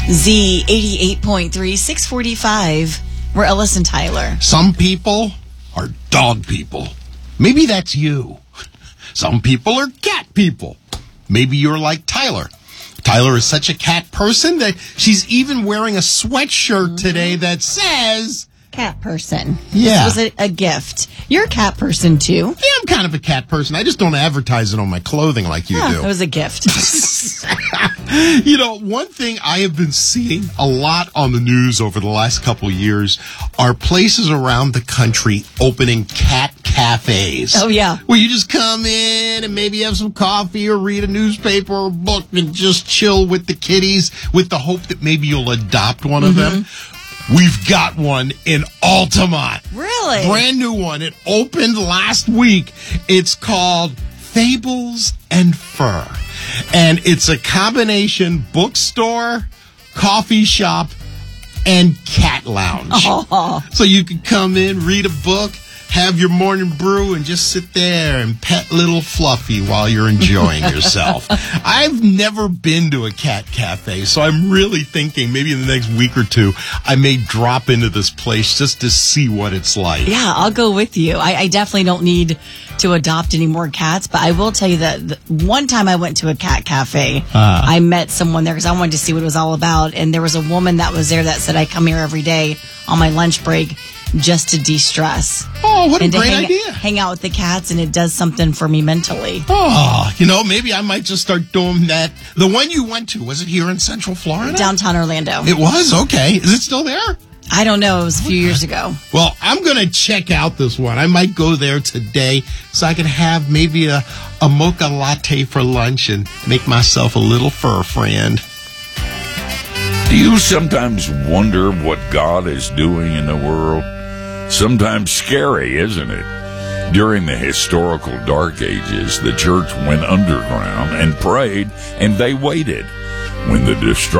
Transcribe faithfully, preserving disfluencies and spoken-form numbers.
Z eighty-eight point three, six forty-five. We're Ellis and Tyler. Some people are dog people. Maybe that's you. Some people are cat people. Maybe you're like Tyler. Tyler is such a cat person that she's even wearing a sweatshirt mm-hmm. today that says... Cat person. Yeah. This was a, a gift. You're a cat person, too. Yeah, I'm kind of a cat person. I just don't advertise it on my clothing like you yeah, do. It was a gift. You know, one thing I have been seeing a lot on the news over the last couple of years are places around the country opening cat cafes. Oh, yeah. Where you just come in and maybe have some coffee or read a newspaper or book and just chill with the kitties with the hope that maybe you'll adopt one mm-hmm. of them. We've got one in Altamont. Really? Brand new one. It opened last week. It's called Fables and Fur. And it's a combination bookstore, coffee shop, and cat lounge. Oh. So you can come in, read a book, have your morning brew, and just sit there and pet little Fluffy while you're enjoying yourself. I've never been to a cat cafe, so I'm really thinking maybe in the next week or two, I may drop into this place just to see what it's like. Yeah, I'll go with you. I, I definitely don't need to adopt any more cats, but I will tell you that the one time I went to a cat cafe, uh. I met someone there because I wanted to see what it was all about, and there was a woman that was there that said, I come here every day on my lunch break just to de-stress. Oh, what a and great hang, idea. Hang out with the cats, and it does something for me mentally. Oh, you know, maybe I might just start doing that. The one you went to, was it here in Central Florida? Downtown Orlando. It was? Okay. Is it still there? I don't know. It was a few years ago. Well, I'm going to check out this one. I might go there today so I can have maybe a, a mocha latte for lunch and make myself a little fur friend. Do you sometimes wonder what God is doing in the world? Sometimes scary, isn't it? During the historical Dark Ages, the church went underground and prayed, and they waited. When the destruction